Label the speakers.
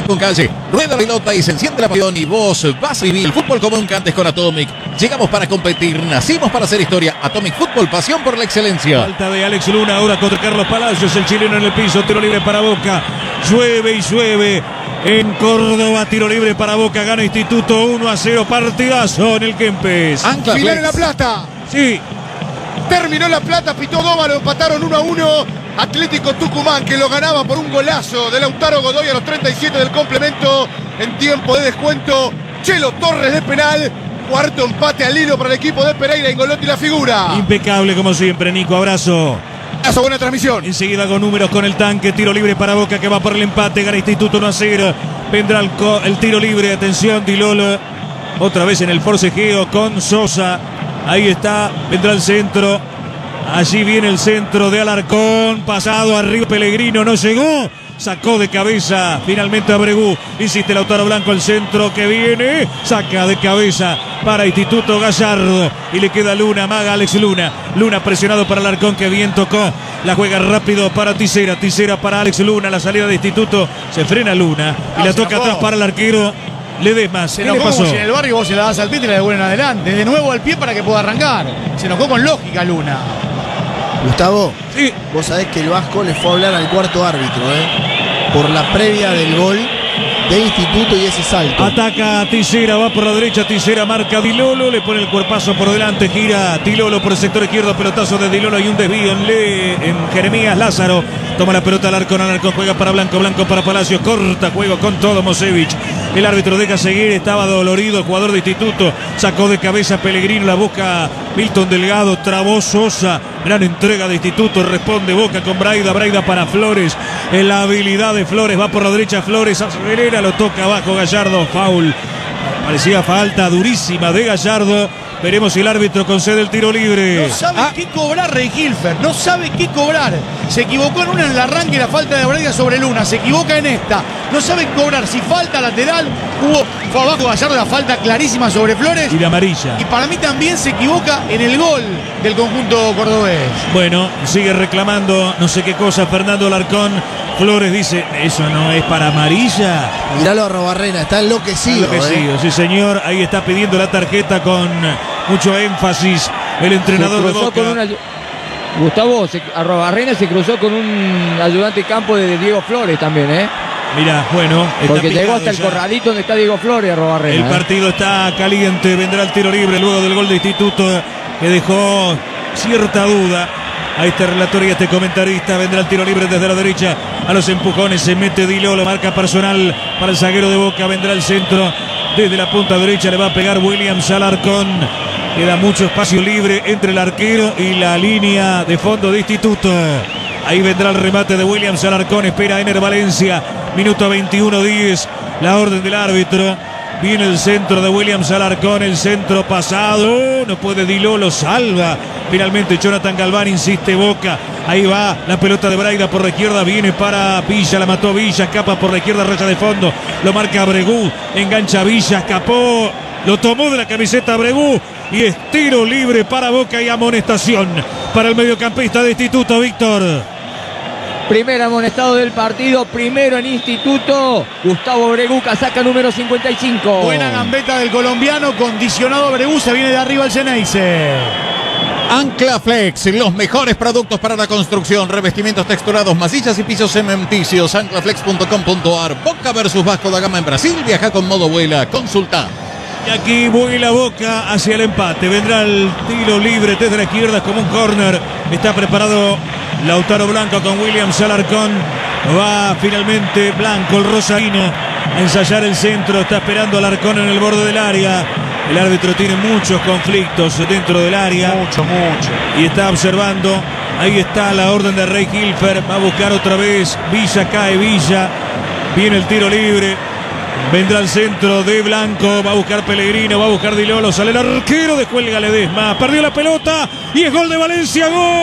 Speaker 1: con calle. Rueda la pelota y se enciende la pasión y vos vas a vivir el fútbol como nunca antes con Atomic. Llegamos para competir, nacimos para hacer historia. Atomic Fútbol, pasión por la excelencia.
Speaker 2: Falta de Alex Luna ahora contra Carlos Palacios, el chileno en el piso, tiro libre para Boca. Llueve y llueve en Córdoba, tiro libre para Boca, gana Instituto 1-0, partidazo en el Kempes.
Speaker 1: Ancla
Speaker 3: Pilar en
Speaker 1: Flex.
Speaker 3: La Plata.
Speaker 2: Sí,
Speaker 3: Terminó La Plata, pitó Doma, lo empataron 1-1. Atlético Tucumán, que lo ganaba por un golazo de Lautaro Godoy a los 37 del complemento. En tiempo de descuento, Chelo Torres de penal. Cuarto empate al hilo para el equipo de Pereira, Ingolotti la figura.
Speaker 2: impecable como siempre, Nico, abrazo.
Speaker 3: Buena transmisión.
Speaker 2: Enseguida con números con el tanque, tiro libre para Boca que va por el empate, gana Instituto 1-0. Vendrá el tiro libre, atención, Dilolo. Otra vez en el forcejeo con Sosa. Ahí está, vendrá el centro. Allí viene el centro de Alarcón. Pasado arriba, Pellegrino no llegó. Sacó de cabeza finalmente a Bregú. Insiste Lautaro Blanco, el centro que viene. Saca de cabeza para Instituto Gallardo. Y le queda Luna, maga Alex Luna. Luna presionado para Alarcón que bien tocó. La juega rápido para Tisera. Tisera para Alex Luna. La salida de Instituto. Se frena Luna. Y la toca atrás para el arquero Ledesma.
Speaker 4: Se
Speaker 2: ¿Qué le
Speaker 4: enojó
Speaker 2: pasó?
Speaker 4: como si en el barrio vos se la das al pie y te la devuelven adelante. De nuevo al pie para que pueda arrancar. Se enojó con lógica Luna.
Speaker 5: Gustavo,
Speaker 2: Sí.
Speaker 5: vos sabés que el Vasco le fue a hablar al cuarto árbitro, por la previa del gol de Instituto y ese salto.
Speaker 2: Ataca a Tisera, va por la derecha, Tisera marca a Dilolo, le pone el cuerpazo por delante, gira Dilolo por el sector izquierdo, pelotazo de Dilolo y un desvío en Jeremías Lázaro. Toma la pelota Alarcón, juega para Blanco, Blanco para Palacios, corta juego con todo Mosevich. El árbitro deja seguir, estaba dolorido el jugador de Instituto, sacó de cabeza Pellegrino, la busca Milton Delgado, trabó Sosa, gran entrega de Instituto, responde Boca con Braida, Braida para Flores, en la habilidad de Flores, va por la derecha Flores, acelera, lo toca abajo Gallardo, foul, parecía falta durísima de Gallardo. Veremos si el árbitro concede el tiro libre.
Speaker 4: No sabe qué cobrar Rey Hilfer. No sabe qué cobrar. Se equivocó en una en el arranque, la falta de Braida sobre Luna. Se equivoca en esta. No sabe cobrar. Si falta lateral, fue abajo Gallardo la falta clarísima sobre Flores.
Speaker 2: Y la amarilla.
Speaker 4: Y para mí también se equivoca en el gol del conjunto cordobés.
Speaker 2: Bueno, sigue reclamando no sé qué cosa Fernando Alarcón. Flores dice, eso no es para amarilla.
Speaker 5: Miralo a Robarrena, está enloquecido.
Speaker 2: Enloquecido, sí señor. Ahí está pidiendo la tarjeta con mucho énfasis el entrenador de Boca.
Speaker 6: Gustavo, Arrobarrena se cruzó con un ayudante de campo de Diego Flores también, ¿eh?
Speaker 2: Mira, bueno, está
Speaker 6: Porque llegó
Speaker 2: picado
Speaker 6: hasta el
Speaker 2: ya.
Speaker 6: corralito donde está Diego Flores, Arrobarrena.
Speaker 2: El partido está caliente, vendrá el tiro libre luego del gol de Instituto que dejó cierta duda a este relator y a este comentarista. Vendrá el tiro libre desde la derecha a los empujones, se mete Dilolo, marca personal para el zaguero de Boca, vendrá el centro desde la punta derecha, le va a pegar Williams Alarcón. Queda mucho espacio libre entre el arquero y la línea de fondo de Instituto. Ahí vendrá el remate de Williams Alarcón, espera Ener Valencia, minuto 21-10, la orden del árbitro. Viene el centro de Williams Alarcón, el centro pasado, no puede Dilolo, salva. Finalmente Jonathan Galván, insiste Boca. Ahí va la pelota de Braida por la izquierda, viene para Villa, la mató Villa, escapa por la izquierda, raya de fondo, lo marca Bregú, engancha Villa, escapó, lo tomó de la camiseta Bregú y es tiro libre para Boca y amonestación para el mediocampista de Instituto, Víctor.
Speaker 6: Primer amonestado del partido, primero en Instituto. Gustavo Bregú, casaca número 55.
Speaker 4: Buena gambeta del colombiano, condicionado a Bregú, se viene de arriba el Ceneice.
Speaker 1: Ancla Flex, los mejores productos para la construcción, revestimientos texturados, masillas y pisos cementicios. Anclaflex.com.ar. Boca versus Vasco da Gama en Brasil. Viaja con modo vuela. Consulta.
Speaker 2: Y aquí vuela Boca hacia el empate. Vendrá el tiro libre desde la izquierda como un córner. Está preparado Lautaro Blanco con Williams Alarcón. Va finalmente Blanco, el rosarino, a ensayar el centro. Está esperando Alarcón en el borde del área. El árbitro tiene muchos conflictos dentro del área.
Speaker 4: Mucho.
Speaker 2: Y está observando. Ahí está la orden de Rey Hilfer. Va a buscar otra vez. Villa, cae Villa. Viene el tiro libre. Vendrá el centro de Blanco. Va a buscar Pellegrino. Va a buscar Dilolo. Sale el arquero. Descuelga Ledesma. Perdió la pelota. Y es gol de Valencia. ¡Gol!